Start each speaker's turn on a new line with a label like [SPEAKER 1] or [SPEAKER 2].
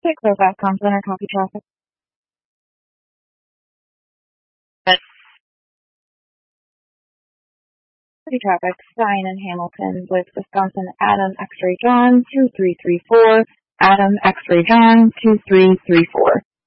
[SPEAKER 1] 605 Center, copy traffic. Copy traffic, Stein and Hamilton with Wisconsin, Adam X-Ray John 2334, Adam X-Ray John 2334.